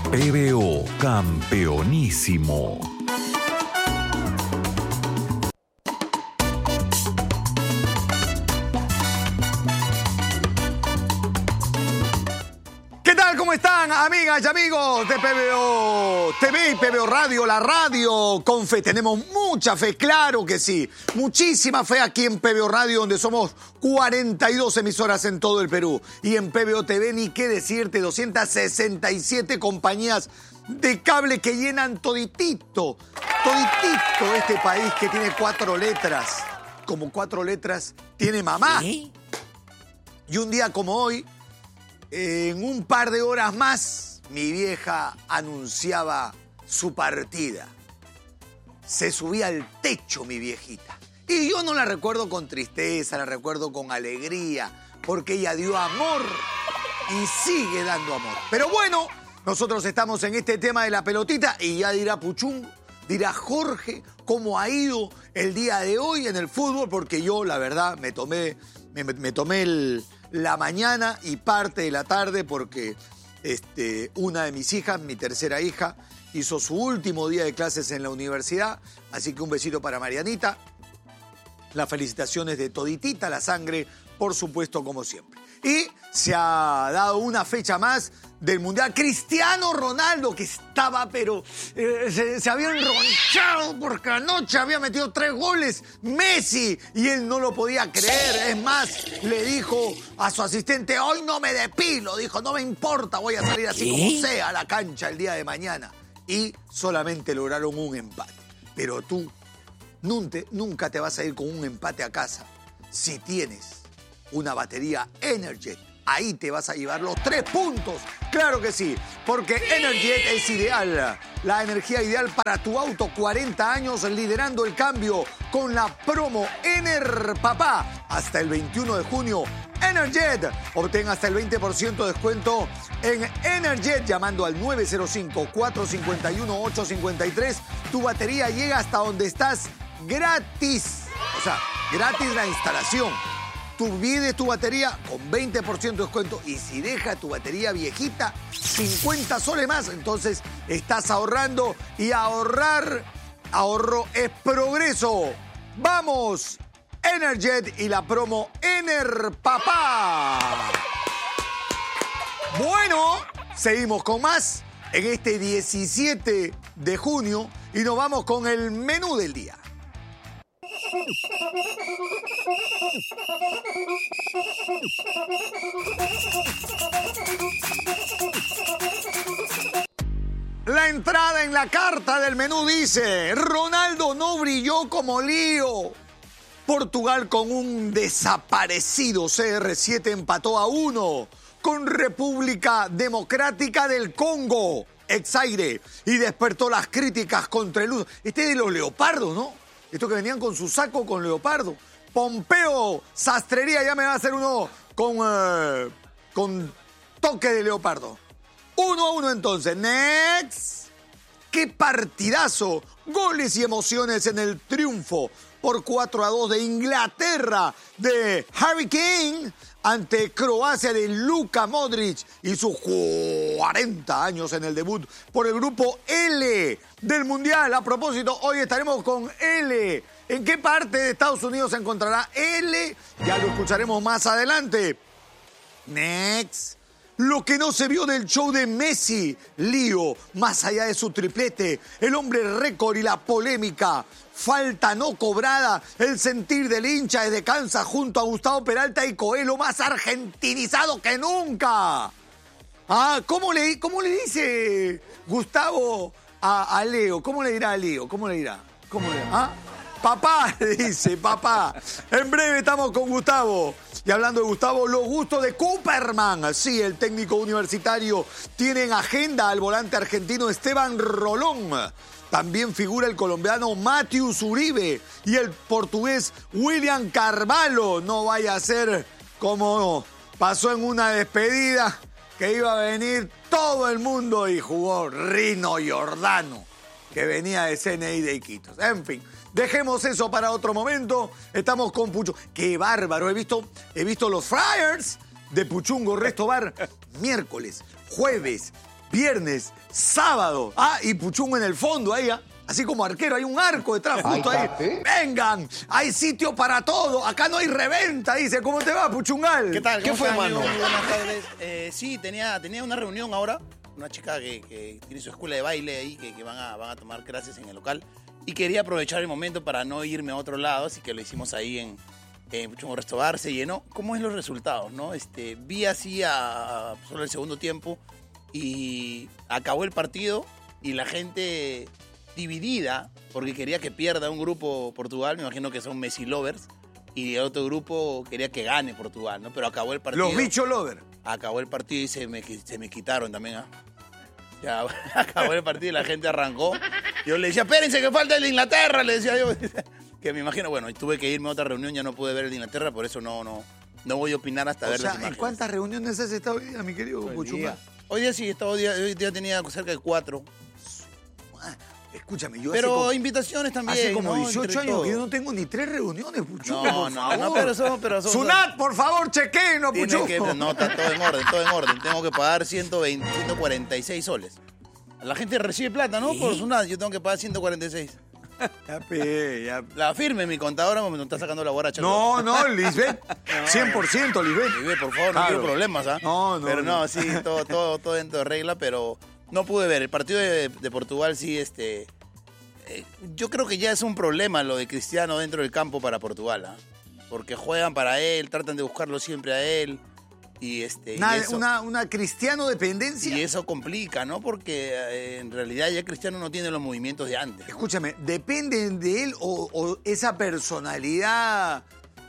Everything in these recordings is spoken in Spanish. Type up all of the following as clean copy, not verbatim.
PBO Campeonísimo. ¿Qué tal? ¿Cómo están, amigas y amigos de PBO TV y PBO Radio, la radio con fe? Tenemos mucha fe, claro que sí. Muchísima fe aquí en PBO Radio, donde somos 42 emisoras en todo el Perú. Y en PBO TV, ni qué decirte, 267 compañías de cable que llenan toditito este país que tiene 4 letras. Como 4 letras tiene mamá. Y un día como hoy, en un par de horas más, mi vieja anunciaba su partida. Se subía al techo mi viejita. Y yo no la recuerdo con tristeza, la recuerdo con alegría, porque ella dio amor y sigue dando amor. Pero bueno, nosotros estamos en este tema de la pelotita y ya dirá Puchungo, dirá Jorge, cómo ha ido el día de hoy en el fútbol, porque yo, la verdad, me tomé la mañana y parte de la tarde porque una de mis hijas, mi tercera hija, hizo su último día de clases en la universidad. Así que un besito para Marianita. Las felicitaciones de toditita la sangre, por supuesto, como siempre. Y se ha dado una fecha más del Mundial. Cristiano Ronaldo, que estaba, pero se había enronchado porque anoche había metido 3 goles. Messi, y él no lo podía creer. Es más, le dijo a su asistente, hoy no me depilo. Dijo, no me importa, voy a salir así como sea a la cancha el día de mañana. Y solamente lograron un empate. Pero tú nunca te vas a ir con un empate a casa si tienes una batería Energet. Ahí te vas a llevar los 3 puntos. Claro que sí, porque Energet es ideal. La energía ideal para tu auto. 40 años liderando el cambio con la promo Enerpapá. Hasta el 21 de junio, Energet. Obtén hasta el 20% de descuento en Energet llamando al 905-451-853. Tu batería llega hasta donde estás gratis. O sea, gratis la instalación. Tú pides tu batería con 20% de descuento y si deja tu batería viejita, 50 soles más. Entonces estás ahorrando y ahorro es progreso. ¡Vamos! Energet y la promo Enerpapá. Bueno, seguimos con más en este 17 de junio y nos vamos con el menú del día. La entrada en la carta del menú dice: Ronaldo no brilló como Lío. Portugal con un desaparecido CR7 empató a 1 con República Democrática del Congo, Exaire, y despertó las críticas contra el uso. Este de los leopardos, ¿no? Estos que venían con su saco con leopardo. Pompeo Sastrería ya me va a hacer uno con toque de leopardo. 1-1 entonces. Next. ¡Qué partidazo! Goles y emociones en el triunfo por 4-2 de Inglaterra de Harry Kane ante Croacia de Luka Modric y sus 40 años en el debut por el grupo L del Mundial. A propósito, hoy estaremos con L. ¿En qué parte de Estados Unidos se encontrará L? Ya lo escucharemos más adelante. Next. Lo que no se vio del show de Messi, Lío, más allá de su triplete, el hombre récord y la polémica, falta no cobrada, el sentir del hincha desde Kansas junto a Gustavo Peralta y Coelho, más argentinizado que nunca. ¿Cómo le dice Gustavo a Leo? ¿Cómo le dirá a Lío? ¿Cómo le dirá? Papá, le dice, papá. En breve estamos con Gustavo. Y hablando de Gustavo, los gustos de Cooperman. Sí, el técnico universitario tiene en agenda al volante argentino Esteban Rolón. También figura el colombiano Matheus Uribe y el portugués William Carvalho. No vaya a ser como pasó en una despedida, que iba a venir todo el mundo y jugó Rino Giordano, que venía de CNI de Iquitos. En fin, dejemos eso para otro momento. Estamos con Pucho. ¡Qué bárbaro! He visto los flyers de Puchungo Resto Bar miércoles, jueves, viernes, sábado. Y Puchungo en el fondo ahí, así como arquero, hay un arco detrás, justo ahí. Vengan, hay sitio para todo. Acá no hay reventa, dice. ¿Cómo te va, Puchungal? ¿Qué tal? ¿Qué fue, están, mano? amigo? Muy buenas tardes. Sí, tenía una reunión ahora. Una chica que tiene su escuela de baile ahí, que van a tomar clases en el local. Y quería aprovechar el momento para no irme a otro lado, así que lo hicimos ahí en Puchungo Resto Bar. Se llenó. ¿Cómo es los resultados, no? Vi así solo el segundo tiempo y acabó el partido y la gente dividida porque quería que pierda un grupo Portugal, me imagino que son Messi lovers, y el otro grupo quería que gane Portugal, ¿no? Pero acabó el partido. Los bichos lover. Acabó el partido y se me quitaron también, Ya acabó el partido y la gente arrancó. Yo le decía, espérense que falta el de Inglaterra, le decía yo. Que me imagino, bueno, tuve que irme a otra reunión, ya no pude ver el de Inglaterra, por eso no voy a opinar hasta ver las imágenes. ¿En cuántas reuniones has estado hoy día, mi querido Puchungal? Hoy día sí, hoy día tenía cerca de 4. Escúchame, yo Pero invitaciones también. hace como ¿no? 18 Entre años todo. que yo no tengo ni 3 reuniones, Puchungo. No, pero son. Sunat, por favor, chequenos, Puchungo. No, está todo en orden. Tengo que pagar 146 soles. La gente recibe plata, ¿no? ¿Sí? Por Sunat, yo tengo que pagar 146. Ya. La firme mi contadora me está sacando la guaracha. No, Lisbeth. 100%, Lisbeth. Lisbeth, por favor, no Claro. quiero problemas, ¿ah? No. Pero no, sí, todo dentro de regla, pero no pude ver. El partido de Portugal sí, yo creo que ya es un problema lo de Cristiano dentro del campo para Portugal, ¿ah? Porque juegan para él, tratan de buscarlo siempre a él. Y Una cristiano dependencia. y eso complica, ¿no? Porque en realidad ya Cristiano no tiene los movimientos de antes. Escúchame, ¿dependen de él o esa personalidad?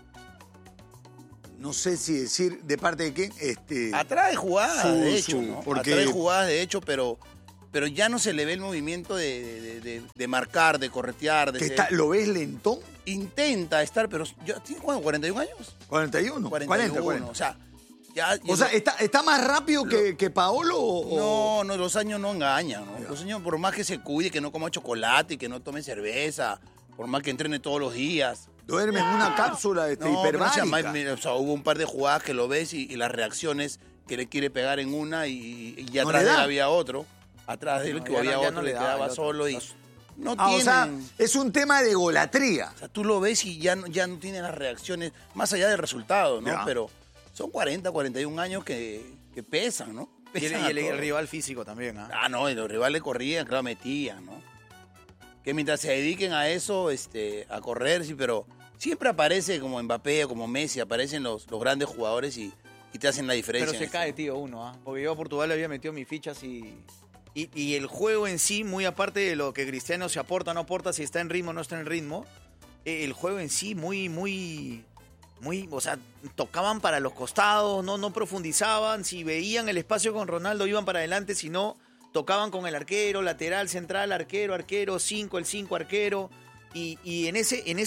No sé si decir de parte de quién. Atrae jugadas, de hecho, ¿no? porque Atrae jugadas, de hecho, pero ya no se le ve el movimiento de marcar, de corretear. ¿Lo ves lentón? Intenta estar, pero ¿tiene cuánto? ¿41 años? 41. 40. O sea, ¿está más rápido que Paolo? No, los años no engañan, ¿no? Los años, por más que se cuide, que no coma chocolate y que no tome cerveza, por más que entrene todos los días. Duerme en una cápsula hiperbárica. O sea, hubo un par de jugadas que lo ves y las reacciones que le quiere pegar en una y atrás de él había otro. Atrás de él que había otro, le quedaba solo y no tiene... O sea, es un tema de golatría. O sea, tú lo ves y ya no tiene las reacciones, más allá del resultado, ¿no? Ya. Pero son 40, 41 años que pesan, ¿no? Pesan Y el rival físico también, ¿ah? No, y los rivales corrían, claro, metían, ¿no? Que mientras se dediquen a eso, a correr, sí, pero siempre aparece como Mbappé o como Messi, aparecen los grandes jugadores y te hacen la diferencia. Pero se cae, tío, uno, ¿ah? Porque yo a Portugal le había metido mis fichas y el juego en sí, muy aparte de lo que Cristiano se aporta o no aporta, si está en ritmo o no está en ritmo, el juego en sí muy, o sea, tocaban para los costados, no profundizaban, si veían el espacio con Ronaldo iban para adelante, si no, tocaban con el arquero, lateral, central, arquero, 5, el 5 arquero, y en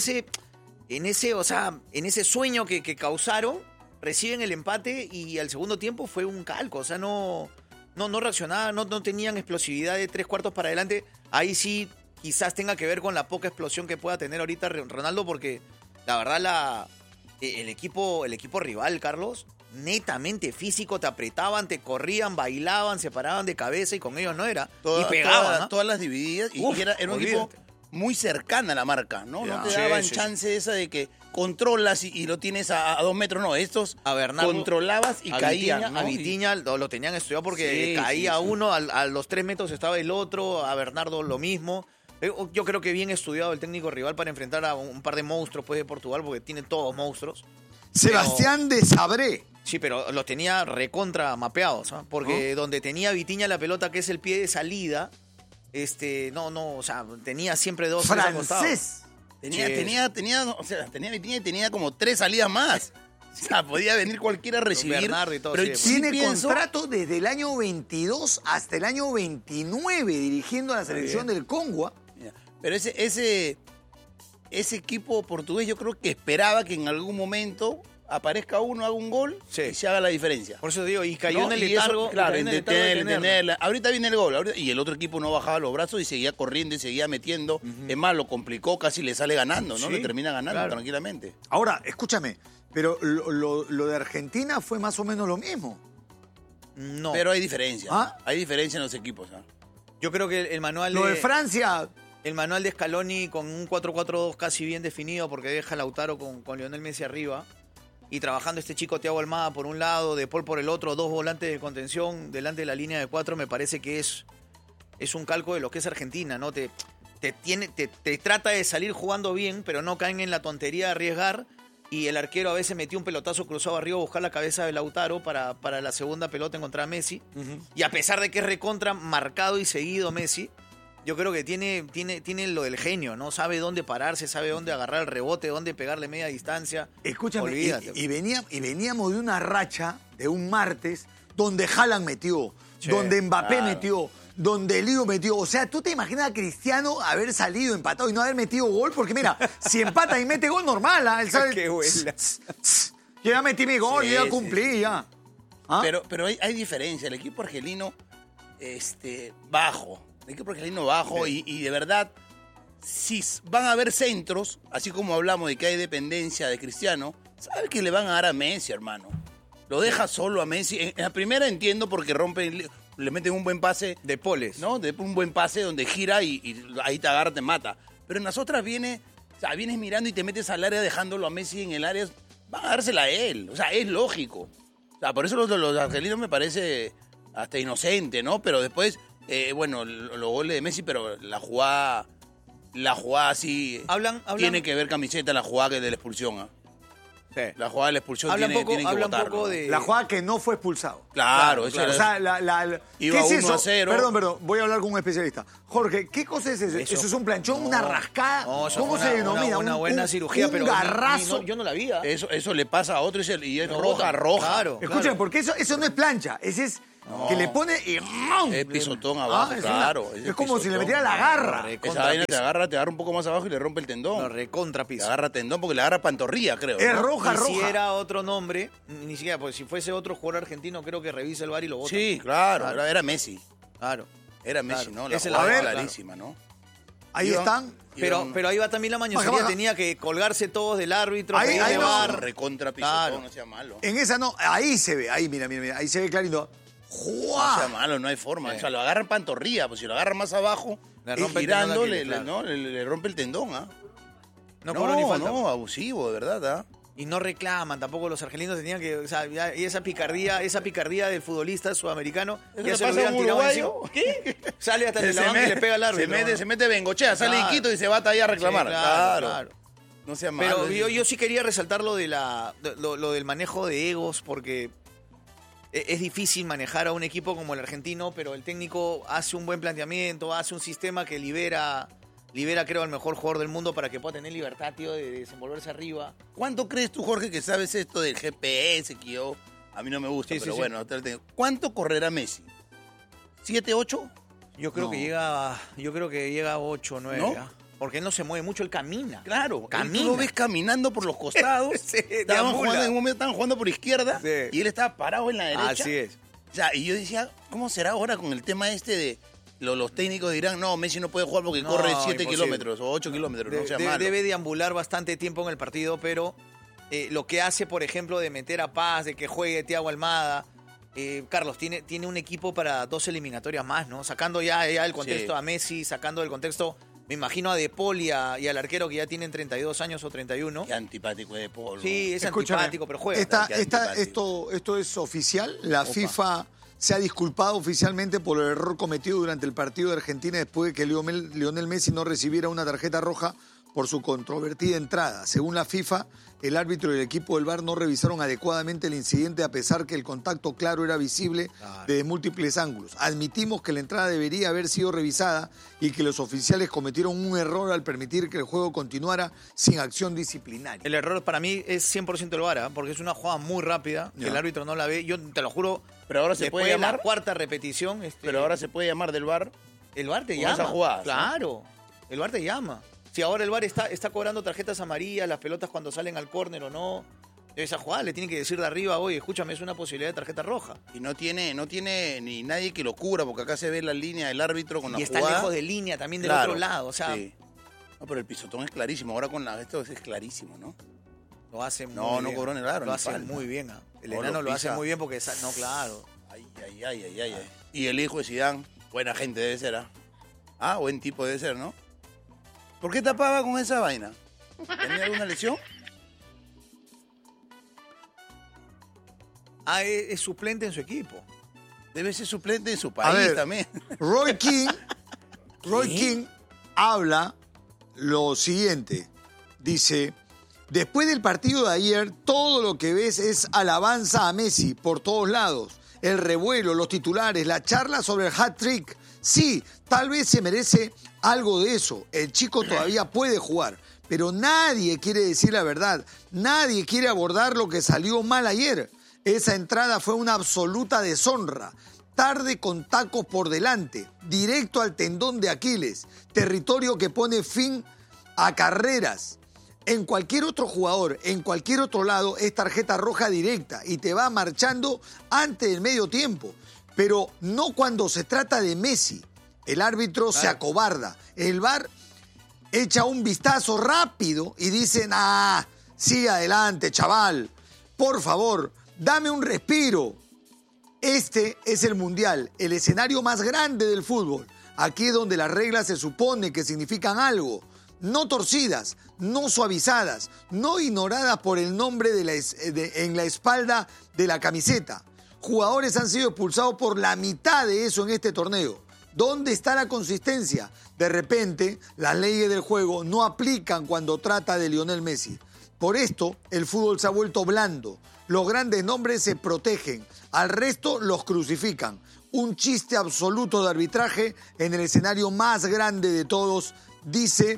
ese sueño que causaron, reciben el empate y al segundo tiempo fue un calco, o sea, no reaccionaban, no tenían explosividad de 3/4 para adelante. Ahí sí quizás tenga que ver con la poca explosión que pueda tener ahorita Ronaldo, porque la verdad el equipo rival, Carlos, netamente físico, te apretaban, te corrían, bailaban, se paraban de cabeza y con ellos no era. Y pegaban, ¿no? Todas las divididas y era un equipo muy cercana a la marca, ¿no? Ya. No te daban chance esa de que controlas y lo tienes a 2 metros, no, estos A Bernardo, controlabas y caían, ¿no? A Vitinha lo tenían estudiado porque Sí, caía sí. uno, a los 3 metros estaba el otro, a Bernardo lo mismo. Yo creo que bien estudiado el técnico rival para enfrentar a un par de monstruos pues, de Portugal, porque tiene todos monstruos. Sebastián de Sabré. Sí, pero los tenía recontra mapeados, ¿ah? Porque donde tenía Vitinha la pelota, que es el pie de salida, o sea, tenía siempre dos tres al costado. Francés. Tenía Vitinha y tenía como 3 salidas más. O sea, podía venir cualquiera a recibir. Bernardo y todo, pero sí, Tiene contrato desde el año 22 hasta el año 29 dirigiendo a la selección del Congo. Pero ese equipo portugués yo creo que esperaba que en algún momento aparezca uno, haga un gol y se haga la diferencia. Por eso digo, y cayó ¿No? en el Y eso, letargo. claro, cayó en el letargo de tenerla. tenerla. Ahorita viene el gol. Y el otro equipo no bajaba los brazos y seguía corriendo y seguía metiendo. Es más, lo complicó, casi le sale ganando, ¿no? Sí, Le termina ganando claro. Ahora, escúchame, pero lo de Argentina fue más o menos lo mismo. No. Pero hay diferencia. ¿Ah? Hay diferencia en los equipos. ¿Ah? Yo creo que el manual Lo de Francia, el manual de Scaloni con un 4-4-2 casi bien definido porque deja a Lautaro con Lionel Messi arriba y trabajando este chico Thiago Almada por un lado, De Paul por el otro, 2 volantes de contención delante de la línea de 4, me parece que es un calco de lo que es Argentina, ¿no? Te trata de salir jugando bien, pero no caen en la tontería de arriesgar y el arquero a veces metió un pelotazo cruzado arriba a buscar la cabeza de Lautaro para la segunda pelota encontrar a Messi. Y a pesar de que es recontra marcado y seguido Messi, yo creo que tiene lo del genio, ¿no? Sabe dónde pararse, sabe dónde agarrar el rebote, dónde pegarle media distancia. escúchame, Olvídate. y veníamos de una racha de un martes donde Haaland metió, Sí, donde Mbappé claro. metió, donde Lío metió. O sea, ¿tú te imaginas a Cristiano haber salido empatado y no haber metido gol? Porque mira, si empata y mete gol, normal, ¿ah? Él sabe, Qué buena. yo ya metí mi gol, Sí, yo ya sí, cumplí, sí. ya. ¿Ah? Pero hay diferencia. El equipo argelino bajo. El equipo argelino bajo y de verdad, si van a haber centros, así como hablamos de que hay dependencia de Cristiano, sabe que le van a dar a Messi, hermano. Lo deja solo a Messi. En la primera entiendo porque le meten un buen pase, De Poles. ¿no? De un buen pase donde gira y ahí te agarra, te mata. Pero en las otras vienes mirando y te metes al área dejándolo a Messi en el área, van a dársela a él. O sea, es lógico. O sea, por eso los argelinos me parece hasta inocente, ¿no? Pero después, los goles de Messi, pero la jugada sí Hablan- tiene que ver camiseta la jugada de la expulsión, ¿ah? Sí. La jugada de la expulsión Habla tiene un que poco votarlo, ¿no? de... La jugada que no fue expulsado. Claro, eso O era- sea, ¿qué Iba es 1 eso? a 0. Perdón, voy a hablar con un especialista. Jorge, ¿qué cosa es eso? ¿Eso es un planchón, una rascada? No, eso ¿Cómo fue se denomina? Una buena cirugía, un pero garrazo. yo no la vi. ¿Ah? Eso le pasa a otro y es No, roja. Claro. Escuchen, porque eso no es plancha, ese es que le pone y ¡rum! Es pisotón abajo, es claro. una- ese es como si le pisotón. metiera la garra. Correcto. Esa vaina te agarra un poco más abajo y le rompe el tendón. Lo recontra Le piso. agarra tendón porque le agarra pantorrilla, creo. Es ¿no? roja, Y roja. si era otro nombre, ni siquiera, pues si fuese otro jugador argentino, creo que revisa el VAR y lo vota. Sí, claro. Claro. Era Messi. Claro. Era Messi, Claro. ¿no? La Esa es jugada la es verdad, clarísima, ¿no? Ahí Iban- están. Pero ahí va también la mañosería, Baja. tenía que colgarse todos del árbitro, Ahí pedirle no. VAR. Recontra pisotón, Claro. no sea malo. En esa no, ahí se ve, ahí mira, ahí se ve clarito. No sea ¡Juá! malo, no hay forma. Sí. O sea, lo agarra en pantorrilla, pues si lo agarra más abajo, Le rompe el girando, tendón de Aquiles, claro. le rompe el tendón, ¿ah? No cobró ni falta. No, abusivo, de verdad, ¿ah? Y no reclaman, tampoco los argelinos tenían que, o sea, y esa picardía del futbolista sudamericano, Eso ya le se lo pasa a hubieran un tirado uruguayo. encima. ¿Qué? Sale hasta el banco y le pega al árbitro. se mete Bengochea, sale Claro. Iquito y se va hasta ahí a reclamar. Sí, claro. No sea malo. Pero yo sí quería resaltar lo del manejo de egos, porque es difícil manejar a un equipo como el argentino, pero el técnico hace un buen planteamiento, hace un sistema que libera, creo, al mejor jugador del mundo para que pueda tener libertad, tío, de desenvolverse arriba. ¿Cuánto crees tú, Jorge, que sabes esto del GPS, que yo a mí no me gusta, Sí, pero sí, bueno, ¿cuánto correrá Messi? ¿7, 8? Yo creo No. que llega a 8 o 9, ¿No? ¿ah? Porque él no se mueve mucho, él camina. Claro, Camina. tú lo ves caminando por los costados. Sí, Estaban deambula. jugando, en un momento estaban jugando por izquierda Sí. y él estaba parado en la derecha. Así es. O sea, y yo decía, ¿cómo será ahora con el tema este de los técnicos dirán, no, Messi no puede jugar porque No, corre 7 imposible. kilómetros o 8 kilómetros, no sea malo. Debe deambular bastante tiempo en el partido, pero lo que hace, por ejemplo, de meter a Paz, de que juegue Thiago Almada, Carlos, tiene un equipo para 2 eliminatorias más, ¿no? Sacando ya el contexto Sí. a Messi, sacando del contexto, me imagino a De Paul y al arquero que ya tienen 32 años o 31. Qué antipático de Paul. Sí, es Escúchame, antipático, pero juega. Qué antipático. esto es oficial. La FIFA se ha disculpado oficialmente por el error cometido durante el partido de Argentina después de que Lionel Messi no recibiera una tarjeta roja por su controvertida entrada. Según la FIFA, el árbitro y el equipo del VAR no revisaron adecuadamente el incidente a pesar que el contacto claro era visible Claro. desde múltiples ángulos. Admitimos que la entrada debería haber sido revisada y que los oficiales cometieron un error al permitir que el juego continuara sin acción disciplinaria. El error para mí es 100% el VAR, ¿ah? Porque es una jugada muy rápida, que Ya. el árbitro no la ve. Yo te lo juro, Pero ahora se después puede de la llamar. cuarta repetición... Pero ahora se puede llamar del VAR. El VAR te con llama. esas jugadas, ¿no? Claro, el VAR te llama. Si ahora el VAR está cobrando tarjetas amarillas, las pelotas cuando salen al córner o no, esa jugada le tiene que decir de arriba, oye, escúchame, es una posibilidad de tarjeta roja. Y no tiene ni nadie que lo cubra, porque acá se ve la línea del árbitro con la Y está jugada. lejos de línea también del Claro, otro lado, o sea, sí. No, pero el pisotón es clarísimo. Ahora con esto es clarísimo, ¿no? lo hace muy No, bien. no cobró en el aro, Lo ni hace falta. muy bien. El No, enano lo lo hace pisa. muy bien porque, no, claro. Ay. Y el hijo de Zidane, buena gente debe ser, ¿ah? Ah, buen tipo debe ser, ¿no? ¿Por qué tapaba con esa vaina? ¿Tenía alguna lesión? Es suplente en su equipo. Debe ser suplente en su A país ver, también. Roy King ¿Sí? habla lo siguiente. Dice, después del partido de ayer, todo lo que ves es alabanza a Messi por todos lados. El revuelo, los titulares, la charla sobre el hat-trick. Sí, tal vez se merece algo de eso. El chico todavía puede jugar. Pero nadie quiere decir la verdad. Nadie quiere abordar lo que salió mal ayer. Esa entrada fue una absoluta deshonra. Tarde con tacos por delante. Directo al tendón de Aquiles. Territorio que pone fin a carreras. En cualquier otro jugador, en cualquier otro lado, es tarjeta roja directa y te va marchando antes del medio tiempo. Pero no cuando se trata de Messi. El árbitro se acobarda. El VAR echa un vistazo rápido y dicen, sí, adelante, chaval. Por favor, dame un respiro. Este es el Mundial, el escenario más grande del fútbol. Aquí es donde las reglas se supone que significan algo. No torcidas, no suavizadas, no ignoradas por el nombre en la espalda de la camiseta. Jugadores han sido expulsados por la mitad de eso en este torneo. ¿Dónde está la consistencia? De repente, las leyes del juego no aplican cuando trata de Lionel Messi. Por esto, el fútbol se ha vuelto blando. Los grandes nombres se protegen, al resto los crucifican. Un chiste absoluto de arbitraje en el escenario más grande de todos, dice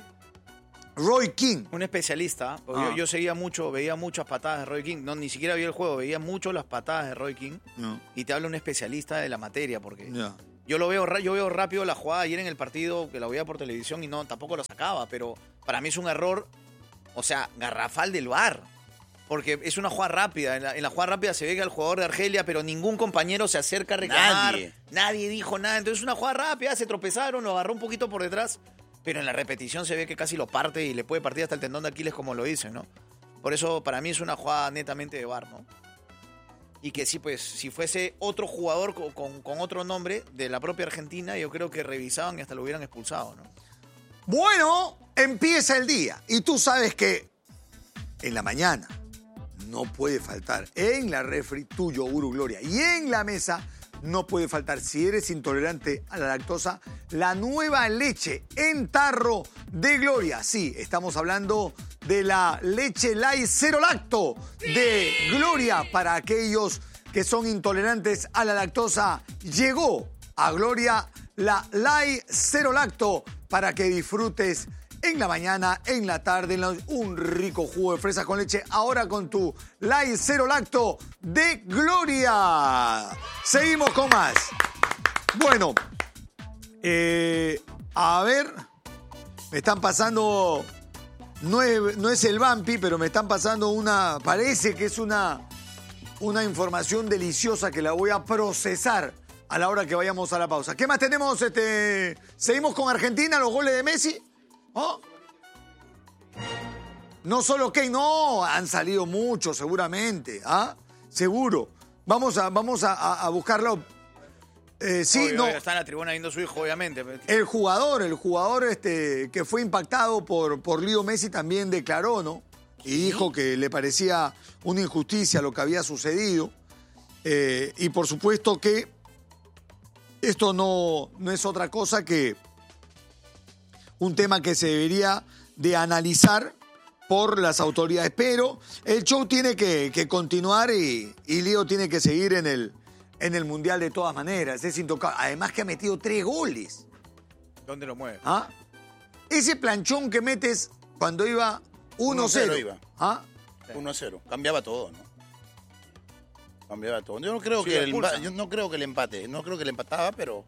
Roy King. Un especialista. Yo veía muchas patadas de Roy King. No, ni siquiera vi el juego, veía mucho las patadas de Roy King. No. Y te habla un especialista de la materia, porque Ya. yo veo rápido la jugada ayer en el partido, que la veía por televisión y tampoco lo sacaba, pero para mí es un error, garrafal del VAR. Porque es una jugada rápida. En la jugada rápida se ve que al jugador de Argelia, pero ningún compañero se acerca a reclamar. Nadie dijo nada. Entonces una jugada rápida, se tropezaron, lo agarró un poquito por detrás. Pero en la repetición se ve que casi lo parte y le puede partir hasta el tendón de Aquiles, como lo dicen, ¿no? Por eso, para mí es una jugada netamente de VAR, ¿no? Y que sí, pues, si fuese otro jugador con otro nombre de la propia Argentina, yo creo que revisaban y hasta lo hubieran expulsado, ¿no? Bueno, empieza el día. Y tú sabes que en la mañana no puede faltar en la refri tu yogur Gloria. Y en la mesa no puede faltar, si eres intolerante a la lactosa, la nueva leche en tarro de Gloria. Sí, estamos hablando de la leche Light Cero Lacto de Gloria para aquellos que son intolerantes a la lactosa. Llegó a Gloria la Light Cero Lacto para que disfrutes en la mañana, en la tarde, un rico jugo de fresa con leche. Ahora con tu Light Cero Lacto de Gloria. Seguimos con más. Bueno, a ver, me están pasando, no es el Vampi, pero me están pasando parece que es una información deliciosa que la voy a procesar a la hora que vayamos a la pausa. ¿Qué más tenemos? Seguimos con Argentina, los goles de Messi. ¿Oh? No solo Kane, no, han salido muchos seguramente, seguro. Vamos a buscarlo. Sí, Obvio, no. Está en la tribuna viendo a su hijo, obviamente. El jugador que fue impactado por Leo Messi también declaró, ¿no? Y dijo que le parecía una injusticia lo que había sucedido. Y por supuesto que esto no es otra cosa que un tema que se debería de analizar por las autoridades. Pero el show tiene que continuar y Leo tiene que seguir en el Mundial de todas maneras. Es intocable. Además que ha metido 3 goles. ¿Dónde lo mueve? Ese planchón que metes cuando iba 1-0. iba. 1-0. Cambiaba todo, ¿no? Cambiaba todo. Yo no creo que el empate. No creo que le empataba, pero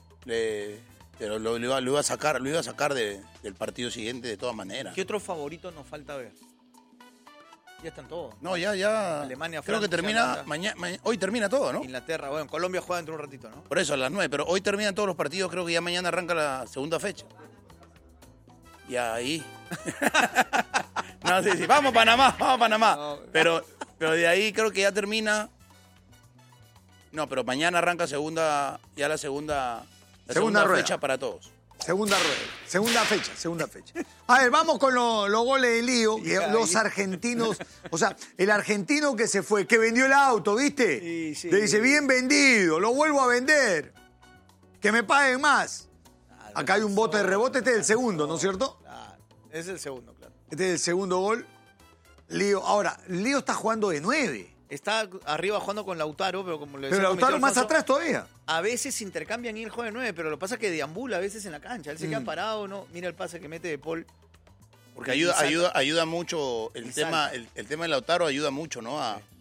lo iba a sacar del partido siguiente de todas maneras. ¿Qué otro favorito nos falta ver? Ya están todos. No, ya. Alemania, creo que Francia, termina Holanda. hoy termina todo, ¿no? Inglaterra, bueno, Colombia juega dentro de un ratito, ¿no? Por eso, a las 9. Pero hoy terminan todos los partidos. Creo que ya mañana arranca la segunda fecha. Y ahí. No, sí. Vamos Panamá. No. Pero de ahí creo que ya termina. No, pero mañana arranca ya la segunda rueda. fecha para todos. Segunda rueda, segunda fecha. A ver, vamos con los goles de Lío, que los argentinos, o sea, el argentino que se fue, que vendió el auto, ¿viste? Sí, sí. Le dice, bien vendido, lo vuelvo a vender, que me paguen más. Acá hay un bote de rebote, este es el segundo, ¿no es cierto? Claro, es el segundo, claro. Este es el segundo gol. Lío, ahora, Lío está jugando de 9. Está arriba jugando con Lautaro, pero como le Pero decía Lautaro más Alfonso, atrás todavía. a veces intercambian y él juega de 9, pero lo que pasa es que deambula a veces en la cancha. Él se queda parado, ¿no? Mira el pase que mete de Paul. Porque Y salta. ayuda mucho el Y tema, salta. el tema de Lautaro ayuda mucho, ¿no?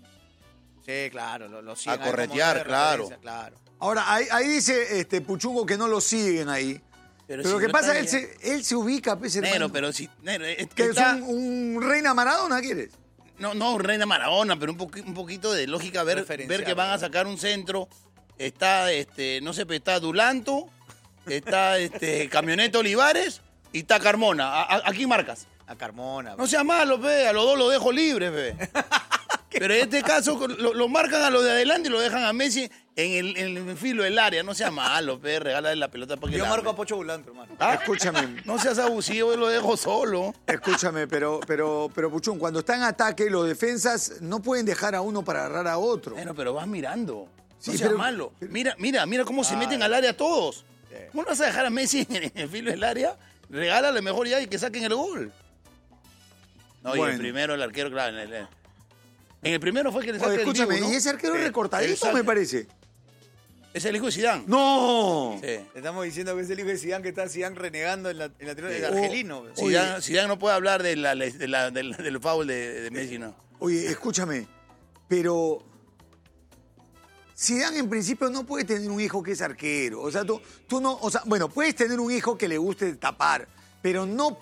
Sí, claro, lo siguen A ahí como corretear, nueve de claro. referencia, claro. Ahora, ahí dice Puchungo que no lo siguen ahí. Pero si lo que no pasa está es que él se ubica, pues, Nero, hermano. pero si... Nero, ¿Que está- es un Reina Maradona, quieres? No, Reina Maradona, pero un poquito de lógica ver Referencial, que van a sacar un centro. Está, no sé, está Dulanto, está Camioneta Olivares y está Carmona. ¿A quién marcas? A Carmona. No sea malo, pe, a los dos los dejo libres, pe. Pero en este caso lo marcan a los de adelante y lo dejan a Messi en el filo del área. No sea malo, pe, regálale la pelota para que Yo la marco a arme. Pocho Bulante, hermano. ¿Ah? Escúchame. No seas abusivo, yo lo dejo solo. Escúchame, pero Puchún, cuando está en ataque, los defensas no pueden dejar a uno para agarrar a otro. Bueno, pero vas mirando. Sí, No seas pero- malo. Mira cómo se meten al área todos. ¿Cómo no vas a dejar a Messi en el filo del área? Regálale mejor ya y que saquen el gol. No, y Bueno. el primero, el arquero, claro. En el primero fue que le saca Oye, el escúchame, Dibu, ¿no? y ese arquero El recortadito, saque. me parece. Es el hijo de Zidane. ¡No! Sí. Le estamos diciendo que es el hijo de Zidane, que está Zidane renegando en la tribuna del Oh. argelino. Zidane no puede hablar del foul de Messi, no. Oye, escúchame, pero Zidane en principio no puede tener un hijo que es arquero. O sea, tú no, o sea, bueno, puedes tener un hijo que le guste tapar, pero no